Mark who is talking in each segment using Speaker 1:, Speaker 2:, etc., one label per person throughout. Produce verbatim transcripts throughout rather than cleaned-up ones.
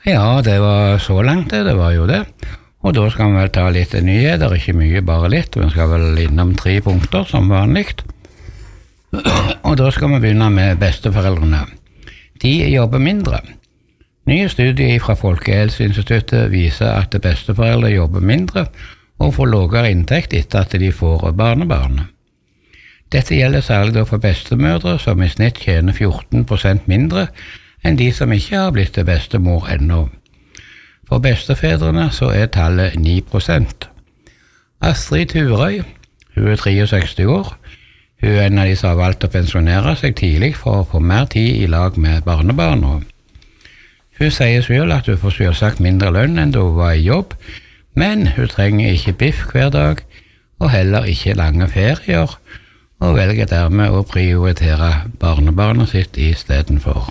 Speaker 1: Ja, det var så langt det, det var jo det. Og da skal vi vel ta litt nyheter, ikke mye, bare litt. Vi skal vel innom tre punkter som vanligt. Og da skal vi begynne med besteforeldrene. De jobber mindre. Nye studier fra Folkehelseinstituttet viser at besteforeldre jobber mindre og får lavere inntekt etter at de får barnebarn. Dette gjelder særlig da for bestemødre, som i snitt tjener fjorten prosent mindre enn de som ikke har blitt til bestemor ennå. For bestefedrene så er tallet ni prosent. Astrid Turøy, hun er sekstistre år. Hun er en av de som har valgt å pensjonere seg tidlig for å få mer tid i lag med barnebarna. Hun sier selv at hun får selvsagt mindre lønn enn da hun var i jobb, men hun trenger ikke biff hver dag, og heller ikke lange ferier, og velger dermed å prioritere barnebarnet sitt i stedet for.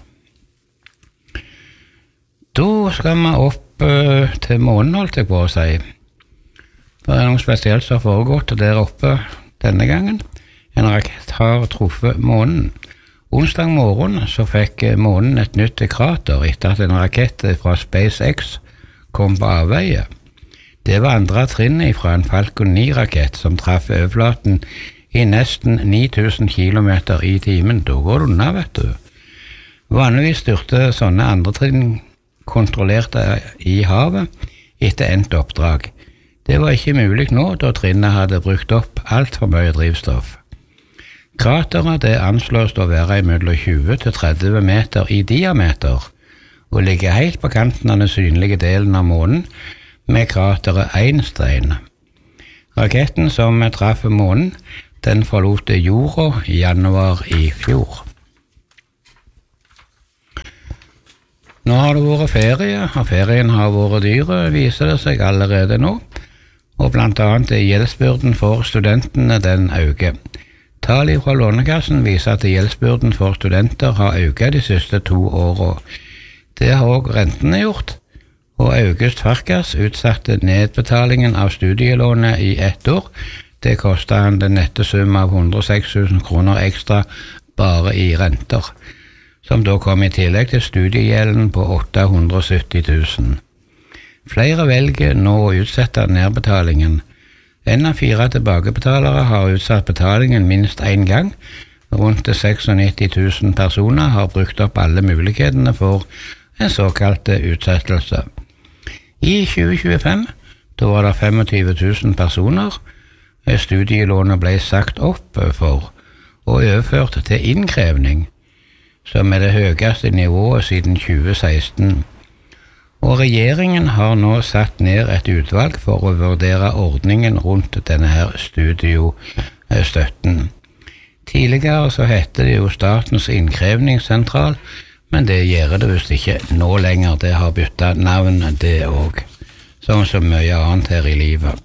Speaker 1: Da skal vi opp uh, til månen, holdt jeg på å si. Det er noe spesielt som har foregått der oppe denne gangen. En rakett har truffet månen. Onsdag morgen så fikk månen et nytt krater etter at en rakett fra SpaceX kom på avveie. Det var andre trinnet fra en Falcon ni-rakett som traff overflaten i nesten ni tusen kilometer i timen. Da går det unna, vet du. Vanligvis styrte sånne andre trinn kontrollerte i havet etter endt oppdrag. Det var ikke mulig nå, da trinnet hadde brukt opp alt for mye drivstoff. Krateret det anslås å være mellom tjue til tretti meter i diameter, og ligger helt på kanten av den synlige delen av månen, med krateret Einstein. Raketten som traff månen, den forlot jorda i januar i fjor. Nå har det vært ferie, og ferien har vært dyre, viser det seg allerede nå, og blant annet gjeldsbyrden for studentene den øker. Tall fra Lånekassen viser at gjeldsbyrden for studenter har øket de siste to årene. Det har også rentene gjort, og August Farkas utsatte nedbetalingen av studielånet i ett år. Det kostet han den nette sum av hundre og seks tusen kroner ekstra bare i renter, som da kom i tillegg til studiegjelden på åtte hundre og sytti tusen. Flere velger nå å utsette nedbetalingen. En av fire tilbakebetalere har utsatt betalingen minst en gang. Rundt nittiseks tusen personer har brukt opp alle mulighetene for en såkalt utsettelse. I tjue tjuefem, da var det tjuefem tusen personer, studielånet ble sagt opp for og overført til innkrevning, som er det høyeste nivået siden tjue seksten. Og regjeringen har nå satt ned et utvalg for å vurdere ordningen rundt denne her studiostøtten. Tidligere så hette det jo Statens innkrevningssentral, men det gjør det visst ikke nå lenger. Det har byttet navn, det også, sånn som mye annet her i livet.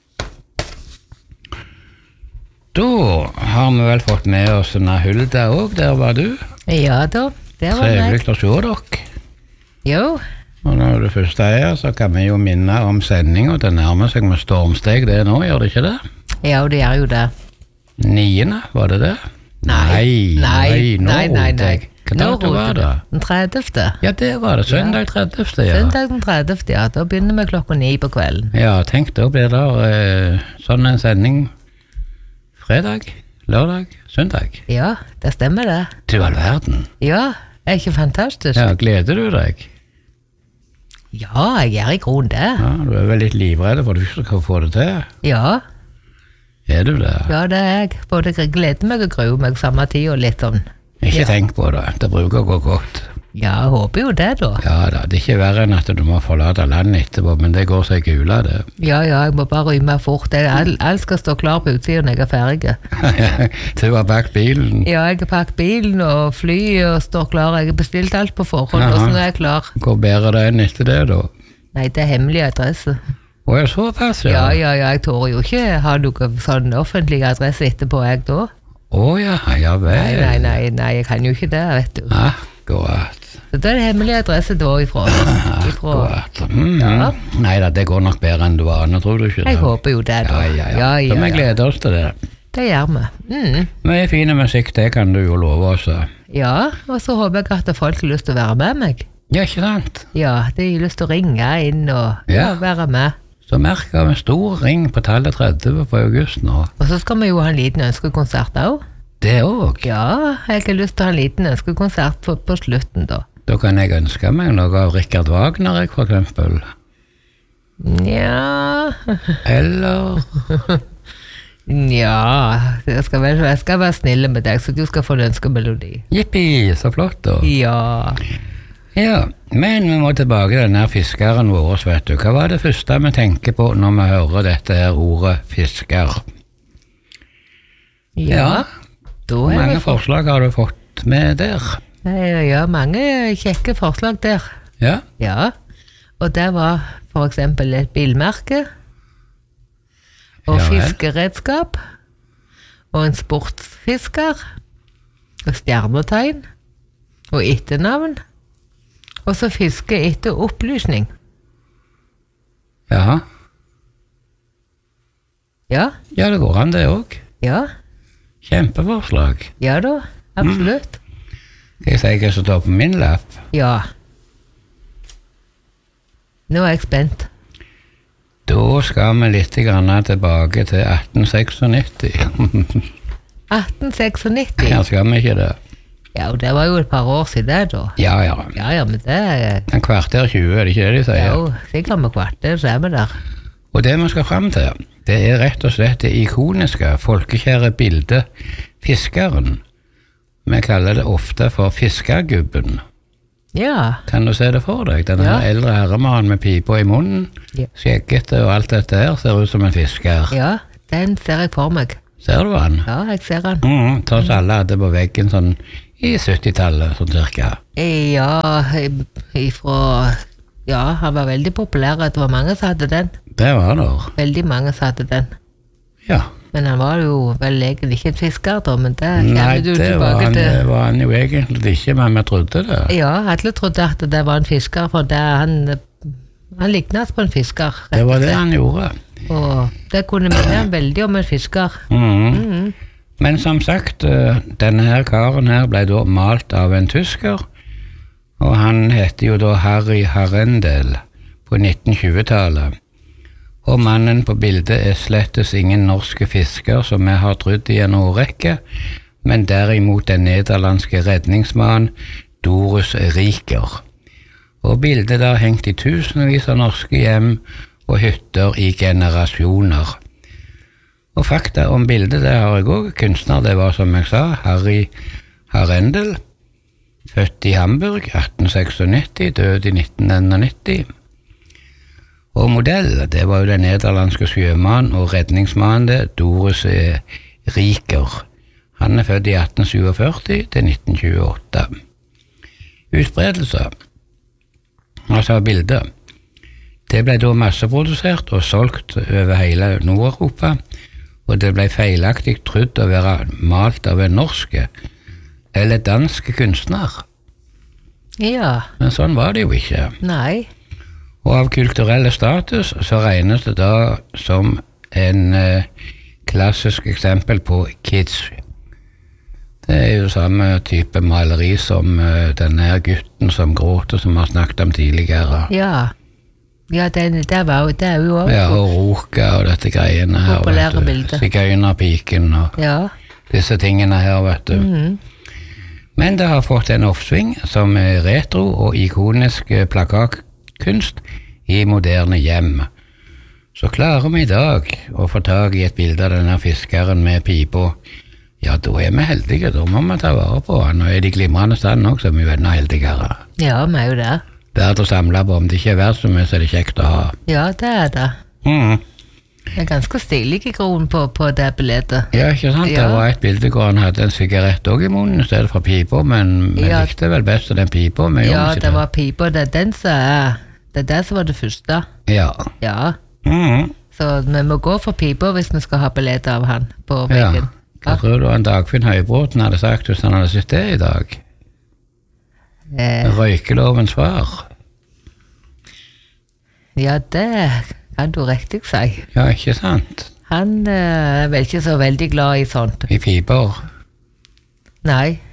Speaker 1: Da har vi vel fått med oss en Hulda også, der var du.
Speaker 2: Ja da, det var meg.
Speaker 1: Trevligt å se dere.
Speaker 2: Jo.
Speaker 1: Og når det første er, så kan vi jo minne om sending, og det nærmer seg med stormsteg det nå, gjør det ikke det?
Speaker 2: Ja, det gjør jo det.
Speaker 1: Niende, var det det?
Speaker 2: Nei, nei,
Speaker 1: nå,
Speaker 2: nei, nei, nei.
Speaker 1: Hva dato var det?
Speaker 2: Den tredivte.
Speaker 1: Ja, det var det, søndag tredivte, ja.
Speaker 2: Søndag den tredivte, ja, da begynner vi klokka ni på kvelden.
Speaker 1: Ja, tenk, da blir det eh, sånn en sending fredag, lørdag, søndag.
Speaker 2: Ja, det stemmer det.
Speaker 1: Til all verden.
Speaker 2: Ja, er ikke fantastisk?
Speaker 1: Ja, gleder du deg?
Speaker 2: Ja, jeg er i grunn det.
Speaker 1: Ja, du er vel litt livredde for at du ikke skal få det til.
Speaker 2: Ja.
Speaker 1: Er du det?
Speaker 2: Ja, det er jeg. Både gleder meg og gruer meg samme tid og litt sånn.
Speaker 1: Ikke
Speaker 2: ja.
Speaker 1: Tenk på det, det bruker å gå godt.
Speaker 2: Ja, jeg håper jo det da.
Speaker 1: Ja da, det er ikke verre enn at du må forlate landet etterpå, men det går seg gula det.
Speaker 2: Ja, ja, jeg må bare rymme fort. Alt, alt skal stå klar på utsiden når jeg er ferdig.
Speaker 1: Du har pakket bilen?
Speaker 2: Ja, jeg har pakket bilen og fly og står klar. Jeg har bestilt alt på forhånd, og så nå er jeg klar.
Speaker 1: Hvor bedre det enn etter det da?
Speaker 2: Nei, det er hemmelig adresse.
Speaker 1: Å, jeg så pass, ja.
Speaker 2: Ja, ja, ja, jeg tør jo ikke ha noe sånn offentlig adresse etterpå, jeg da.
Speaker 1: Å ja, ja vel.
Speaker 2: Nei, nei, nei, nei, jeg kan jo ikke det, vet du.
Speaker 1: Akkurat.
Speaker 2: Så det er det hemmelige adresse da ifra. ifra.
Speaker 1: Akkurat. Mm,
Speaker 2: ja.
Speaker 1: Nei da, det går nok bedre enn du aner, tror du ikke det?
Speaker 2: Jeg håper jo det da.
Speaker 1: Ja, ja, ja.
Speaker 2: ja, ja
Speaker 1: Så vi gleder oss til det.
Speaker 2: Det gjør vi. Mm.
Speaker 1: Mye fine musikk, det kan du jo love oss.
Speaker 2: Ja, og så håper jeg at folk har lyst til å være med meg.
Speaker 1: Ja, ikke sant?
Speaker 2: Ja, det er lyst til å ringe inn og ja.
Speaker 1: Ja.
Speaker 2: være med.
Speaker 1: Så merker jeg en stor ring på tallet tretti på august nå.
Speaker 2: Og så skal vi jo ha en liten ønskekonsert også.
Speaker 1: Det òg.
Speaker 2: Ja, jeg har lyst til å ha en liten ønskekonsert på, på slutten da.
Speaker 1: Da kan jeg ønske meg noe av Richard Wagner, jeg, for eksempel.
Speaker 2: Ja...
Speaker 1: Eller
Speaker 2: Ja, jeg skal, være, jeg skal være snille med deg, så du skal få en ønskemelodi.
Speaker 1: Jippi, så flott da.
Speaker 2: Ja.
Speaker 1: Ja, men vi må tilbake til denne fiskeren vår, vet du. Hva var det første vi tenker på når vi hører dette her ordet fisker?
Speaker 2: Ja. Da
Speaker 1: Hvor
Speaker 2: er
Speaker 1: mange
Speaker 2: det
Speaker 1: forslag har du fått med der?
Speaker 2: Ja, mange kjekke forslag der.
Speaker 1: Ja,
Speaker 2: Ja, og det var for eksempel et bilmerke, og
Speaker 1: Ja vel.
Speaker 2: fiskeredskap, og en sportsfisker, og stjernetegn, og etternavn, og så fiske etter opplysning.
Speaker 1: ja.
Speaker 2: Ja,
Speaker 1: Ja, det går an det òg.
Speaker 2: ja,
Speaker 1: Kjempeforslag.
Speaker 2: ja da, absolutt.
Speaker 1: Skal jeg si hva som står på min lapp?
Speaker 2: Ja. Nå er jeg spent.
Speaker 1: Da skal vi litt grann tilbake til atten nittioseks.
Speaker 2: atten nittioseks.
Speaker 1: Her skal vi ikke det.
Speaker 2: Ja, og det var jo et par år siden det da.
Speaker 1: Ja, ja.
Speaker 2: Ja, ja, men det er
Speaker 1: En kvarter tjue, er det ikke det de sier?
Speaker 2: jo sikkert med kvarter, så er vi der.
Speaker 1: Og det vi skal frem til, det er rett og slett det ikoniske, folkekjære bildet Fiskeren. Vi kaller det ofte for Fiskergubben.
Speaker 2: Ja,
Speaker 1: Kan du se det for deg? Denne
Speaker 2: Ja.
Speaker 1: her eldre herremannen med pipa i munnen,
Speaker 2: Ja.
Speaker 1: skjeggete og alt dette her, ser ut som en fisker.
Speaker 2: ja, den ser jeg for meg.
Speaker 1: Ser du han?
Speaker 2: Ja, jeg ser han.
Speaker 1: Mm, Tross alle hadde på veggen sånn i syttitallet, sånn cirka.
Speaker 2: Ja, ifra... Ja, han var veldig populær, det var mange som hadde den.
Speaker 1: Det var der.
Speaker 2: Veldig mange som hadde den.
Speaker 1: Ja.
Speaker 2: Men han var jo vel egentlig ikke en fisker da, men det
Speaker 1: Nei,
Speaker 2: kommer du
Speaker 1: det var
Speaker 2: tilbake
Speaker 1: han,
Speaker 2: til.
Speaker 1: det var han jo egentlig ikke, men vi trodde det.
Speaker 2: Ja, alle trodde at det var en fisker, for det han... Han liknet på en fisker. rett
Speaker 1: Det
Speaker 2: og
Speaker 1: var det
Speaker 2: slett.
Speaker 1: han gjorde.
Speaker 2: Og det kunne minne veldig om en fisker.
Speaker 1: Mhm.
Speaker 2: Mhm.
Speaker 1: Men som sagt, eh, denne her karen her ble da malt av en tysker, og han heter jo da Harry Harrendel på nitten-tjue-tallet. Og mannen på bildet er slettes ingen norske fisker som vi har trodd i en årrekke, men derimot den nederlandske redningsmannen Dorus Riker. Og bildet der hengt i tusenvis av norske hjem og hytter i generasjoner. Og fakta om bildet, det har jeg òg. Kunstner, det var som jeg sa, Harry Harrendel. Født i Hamburg atten nittioseks, død i nitten nittien. Og modell, det var jo den nederlandske sjømann og redningsmannen Dorus Riker. Han er født i atten syttiførti til nitten tjueåtte. Utbredelse, altså bildet. Det ble da masseprodusert og solgt over hele Nord-Europa, og det ble feilaktig trodd å være malt av en norske eller danske kunstner.
Speaker 2: Ja,
Speaker 1: Men sånn var det jo ikke.
Speaker 2: nei.
Speaker 1: Og av kulturelle status så regnes det da som en eh, klassisk eksempel på kitsch. Det er jo samme type maleri som eh, denne her gutten som gråter, som vi har snakket om tidligere.
Speaker 2: Ja. Ja, den, det, var, jo- det er jo også.
Speaker 1: Ja, og Roka og dette greiene her.
Speaker 2: Populære
Speaker 1: vet du.
Speaker 2: bilder.
Speaker 1: Sigøynerpiken og
Speaker 2: Ja.
Speaker 1: disse tingene her, vet du.
Speaker 2: Mhm.
Speaker 1: Men det har fått en oppsving som er retro og ikonisk eh, plakatkunst i moderne hjem. Så klarer vi i dag å få tag i et bilde av denne fiskeren med pipa. Ja, da er vi heldige, da må vi ta vare på han, og er de glimrende stand også, så er vi enda heldigere.
Speaker 2: Ja, vi er jo det.
Speaker 1: Verdt å samle på, om det ikke er verdt så mye, så er det kjekt å ha.
Speaker 2: Ja, det er det.
Speaker 1: Mhm.
Speaker 2: Det er ganske stilig i kronen på, på det bildet.
Speaker 1: Ja, ikke sant?
Speaker 2: Ja.
Speaker 1: Det var et bilde hvor han hadde en sigarett også i munnen i stedet for pipa, men vi
Speaker 2: Ja.
Speaker 1: likte vel best den pipa. Vi gjorde
Speaker 2: Ja,
Speaker 1: ikke
Speaker 2: det var pipa. Det er den som er Det er det som var det første.
Speaker 1: Ja.
Speaker 2: Ja.
Speaker 1: Mhm.
Speaker 2: Så vi må gå for pipa hvis vi skal ha bilde av han på
Speaker 1: Ja.
Speaker 2: veggen.
Speaker 1: Hva tror du han Dagfinn Høybråten hadde sagt hvis han hadde sett det i dag?
Speaker 2: Eh,
Speaker 1: Røykelovens svar.
Speaker 2: ja, det kan du riktig si.
Speaker 1: Ja, ikke sant?
Speaker 2: Han eh, er vel ikke så veldig glad i sånt.
Speaker 1: I piper.
Speaker 2: Nei,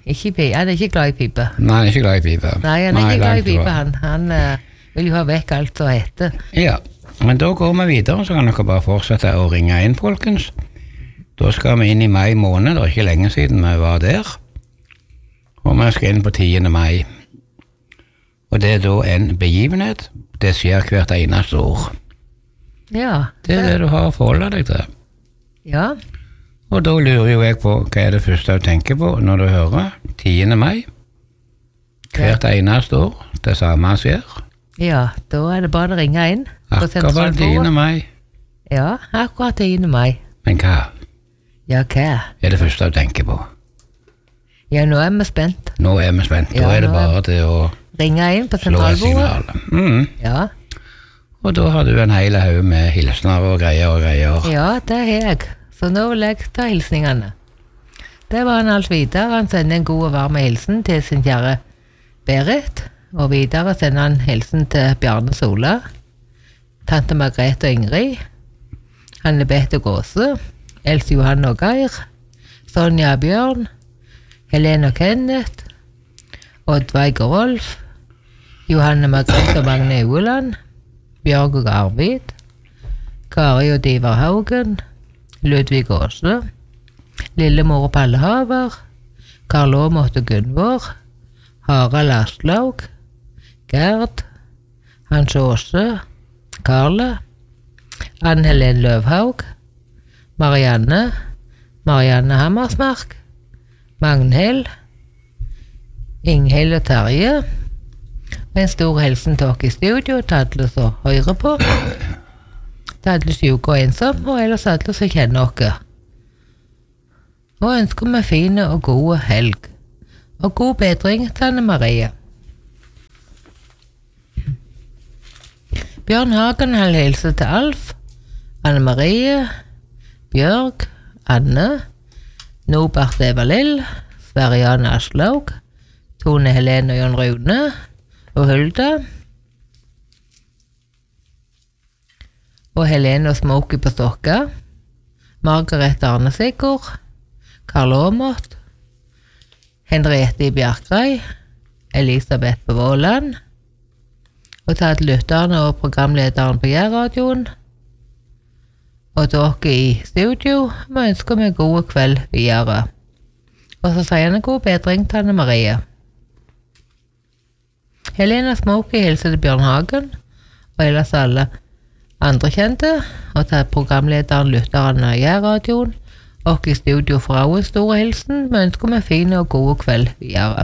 Speaker 2: Ikke pipe, han er ikke glad i pipe.
Speaker 1: Nei, han er ikke glad i pipe.
Speaker 2: Nei, han er ikke glad i
Speaker 1: langt
Speaker 2: pipe,
Speaker 1: ifra.
Speaker 2: han. Han uh, vil jo ha vekk alt som heter.
Speaker 1: Ja, men da går vi videre, så kan dere bare fortsette å ringe inn, folkens. Da skal vi inn i mai måned, det er ikke lenge siden vi var der. Og vi skal inn på tiende mai. Og det er da en begivenhet. Det skjer hvert eneste år.
Speaker 2: Ja.
Speaker 1: Det er det du har å forholde deg til.
Speaker 2: Ja.
Speaker 1: Og da lurer jo jeg på, hva er det første du tenker på når du hører tiende mai? Hvert eneste år, det samme skjer.
Speaker 2: Ja, da er det bare å ringe inn. på
Speaker 1: Akkurat tiende
Speaker 2: sentralbordet.
Speaker 1: mai.
Speaker 2: Ja, akkurat tiende mai.
Speaker 1: Men hva
Speaker 2: Ja, hva?
Speaker 1: er det første du tenker på?
Speaker 2: Ja, nå er vi spent.
Speaker 1: Nå er vi spent, da
Speaker 2: Ja,
Speaker 1: er det
Speaker 2: nå er-
Speaker 1: bare til å
Speaker 2: Ringe inn på
Speaker 1: slå et
Speaker 2: sentralbordet.
Speaker 1: signal. Mm.
Speaker 2: Ja.
Speaker 1: Og da har du en hel haug med hilsener og greier og greier.
Speaker 2: ja, det har jeg. Så nå vil jeg ta hilsningene. Det var han alt videre. Han sender en god og varm hilsen til sin kjære Berit. Og videre sender han hilsen til Bjarne Sola, tante Margrethe og Ingrid, Anne Bette Gåse, Else Johanne og Geir, Sonja og Bjørn, Helene og Kenneth, Oddveig og Rolf, Johanne Margrethe og Magne Ueland, Bjørg og Arvid, Kari og Divar Haugen, Ludvig Åse, Lillemor og Palle Haver, Karl Aamodt og Gunvor, Harald Aslaug, Gerd, Hans Åse, Karle, Ann-Helen Løvhaug, Marianne, Marianne Hammersmark, Magnhild, Inghild og Terje, og en stor hilsen til dere i studio, til alle som hører på, til alle syke og ensomme, og ellers alle som kjenner dere. Og ønsker vi fine og gode helg, og god bedring til Anne Marie. Bjørn Hagen har hilse til Alf, Anne Marie, Bjørg, Anne, Nobert Eva Lill, Sveriane Aslaug, Tone Helene og Jon Rune, og Hulda, og Helene og Smokey på Stokka, Margaret Arne Sigurd, Karl Aamodt, Henriette i Bjerkrei, Elisabeth på Våland, og til alle lytterne og programlederen på Jærradioen, og dere i studio, vi ønsker meg god kveld videre. Og så sier han en god bedring til Anne Marie. Helena Smokey hilser til Bjørn Hagen, og ellers alle andre kjente, og til programlederen lytteren av Jærradioen, og i studio for også en stor hilsen, vi ønsker meg fine og gode kveld videre.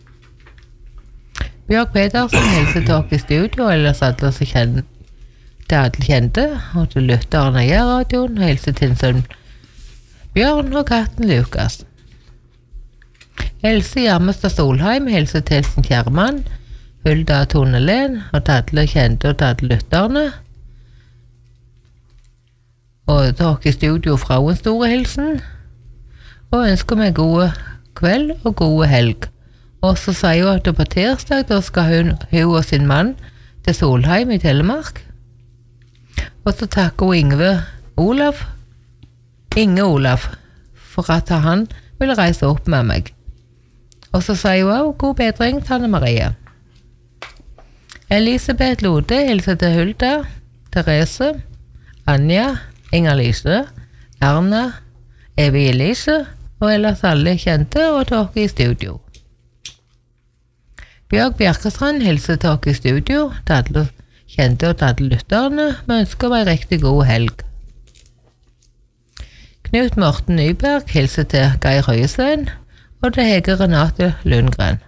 Speaker 2: Bjørg Pedersen hilser til dere i studio, og ellers alle som kjenner til alle kjente, og til lytteren av Jærradioen, og hilser til sønn Bjørn og katten Lukas. Else Gjermestad Solheim hilser til sin kjære mann, Hulda Tone Len, og til alle kjente og til alle lytterne. Og dere i studio fra en store hilsen, og ønsker meg gode kveld og gode helg. Og så sier hun at på tirsdag da skal hun, hun og sin mann til Solheim i Telemark. Og så takker hun Ingve Olav, Inge Olav, for at han vil reise opp med meg. Og så sier hun også god bedring til Anne Marie. Elisabeth Lode hilser til Hulda, Therese, Anja, Inger-Lise, Erna, Evie Elise, og ellers alle kjente og dere i studio. Bjørg Bjerkestrand hilser til dere i studio, til alle kjente og til alle lytterne, vi ønsker meg riktig god helg. Knut Morten Nyberg hilser til Geir Høyesvein, og til Hege Renate Lundgren.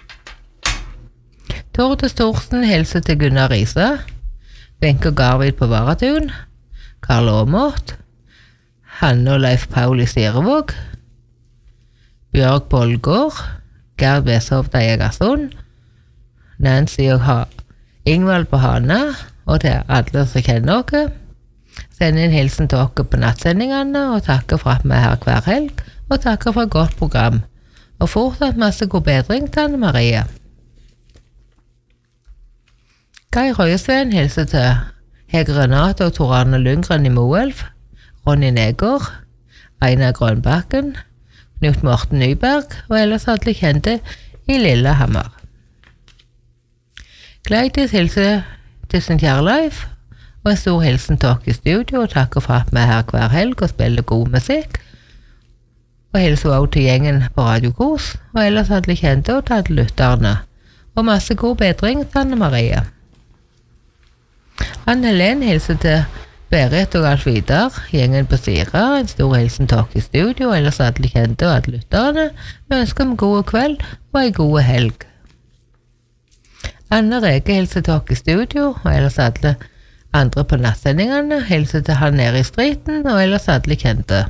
Speaker 2: Torde Storsen hilser til Gunnar Risa, Benke Garvid på Varatun, Karl Aamodt, Hanne og Leif Paul i Sirevåg, Bjørg Bolgård, Gerd Veshovda Egersund, Nancy og ha Ingvald på Hana, og til alle som kjenner dere. Send en hilsen til dere på nattsendingene, og takker for at vi er her hver helg, og takker for et godt program. Og fortsatt masse god bedring til Anne Marie. Geir Høyesvein hilser til Hege Renate og Torane Lundgren i Moelv, Ronny Negård, Einar Grønbakken, Knut Morten Nyberg, og ellers alle kjente i Lillehammer. Gleidis hilser til sin kjære Leif, og en stor hilsen til oss i studio, og takker for at vi er her hver helg og spiller god musikk. Og hilser også til gjengen på Radio Kos, og ellers alle kjente og til alle lytterne. Og masse god bedring til Anne Marie. Anne Helen hilser til Berit og Alf Vidar, gjengen på Sira, en stor hilsen til oss i studio, og ellers alle kjente og alle lytterne. Vi ønsker dem god kveld og en god helg. Anne Rege hilser til oss i studio, og ellers alle andre på nattsendingene hilser til han nede i striten, og ellers alle kjente.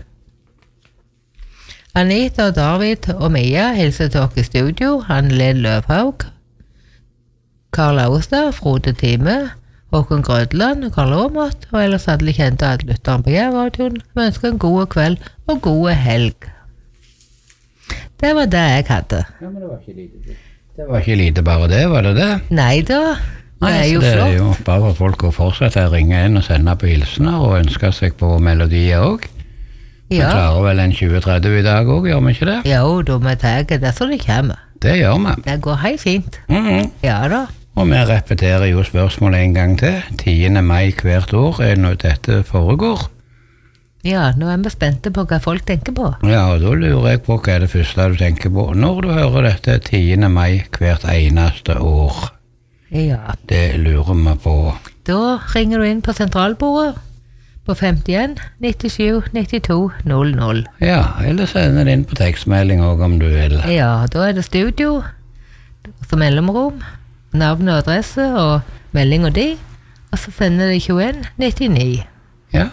Speaker 2: Anita og David og Mia hilser til oss i studio, Anne-Len Løvhaug, Karl Austad, Frode Time, Håkon Grødland og Karl Åmot, og ellers alle kjente at lytteren på Jærradioen. Vi ønsker en god kveld og god helg. Det var det jeg hadde.
Speaker 1: Ja, men det var ikke lite. Det var ikke lite bare det, var det det?
Speaker 2: Nei da, det
Speaker 1: Nei,
Speaker 2: er jo
Speaker 1: det
Speaker 2: flott.
Speaker 1: er jo bare for folk å fortsette å ringe inn og sende på hilsener og ønske seg på melodier også. Vi
Speaker 2: Ja,
Speaker 1: klarer vel en tjue tretti i dag også, gjør vi ikke det?
Speaker 2: jo, da må jeg ta det så det kommer.
Speaker 1: Det gjør vi.
Speaker 2: Det går helt fint.
Speaker 1: Mhm.
Speaker 2: Ja da.
Speaker 1: Og vi repeterer jo spørsmålet en gang til. tiende mai hvert år er når dette foregår.
Speaker 2: Ja, nå er vi spente på hva folk tenker på.
Speaker 1: Ja, og da lurer jeg på hva er det første du tenker på når du hører dette tiende mai hvert eneste år.
Speaker 2: Ja,
Speaker 1: Det lurer vi på.
Speaker 2: da ringer du inn på sentralbordet på femtien nittisju nittito null null.
Speaker 1: Ja, eller sender det inn på tekstmelding også om du vil.
Speaker 2: Ja, da er det studio, så mellomrom, navn og adresse og melding og de, og så sender det tjueen nittini.
Speaker 1: Ja,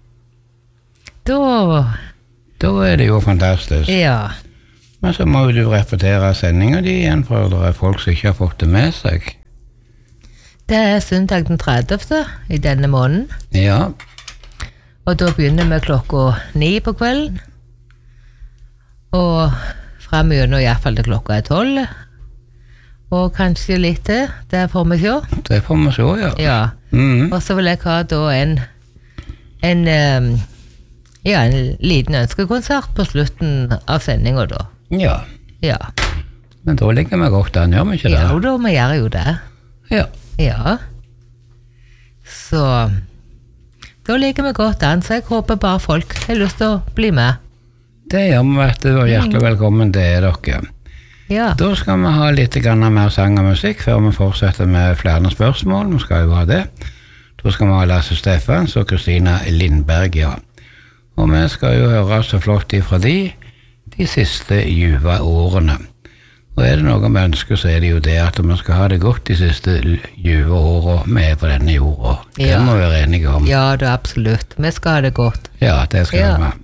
Speaker 2: Da,
Speaker 1: da er det jo fantastisk.
Speaker 2: ja,
Speaker 1: Men så må jo du repetere sendinga di igjen, for det er folk som ikke har fått det med seg.
Speaker 2: det er søndag den tredivte i denne måneden,
Speaker 1: Ja,
Speaker 2: og da begynner vi klokka ni på kvelden, og frem gjennom i hvert fall til klokka er tolv, og kanskje litt til, det får vi se.
Speaker 1: det får vi se, ja.
Speaker 2: Ja,
Speaker 1: Mhm.
Speaker 2: og så vil jeg ha da en, en, ehm, ja, en liten ønskekonsert på slutten av sendinga da.
Speaker 1: Ja,
Speaker 2: Ja,
Speaker 1: men da ligger vi godt an, gjør vi ikke det?
Speaker 2: ja da, vi gjør jo det.
Speaker 1: Ja.
Speaker 2: Ja. Så da ligger vi godt an, så jeg håper bare folk har lyst til å bli med.
Speaker 1: Det gjør vi, vet du, og hjertelig velkommen til dere.
Speaker 2: Ja,
Speaker 1: Da skal vi ha litt grann mer sang og musikk før vi fortsetter med flere spørsmål. Vi skal jo ha det. Da skal vi ha Lasse Steffans og Kristina Lindberg, ja. Og vi skal jo høre så flott ifra de de siste ljuve årene. Og er det noe vi ønsker, så er det jo det at vi skal ha det godt de siste ljuve årene vi er på denne jorda. Det
Speaker 2: Ja.
Speaker 1: må vi være enige om.
Speaker 2: ja da, absolutt. Vi skal ha det godt.
Speaker 1: Ja, det skal
Speaker 2: Ja.
Speaker 1: vi.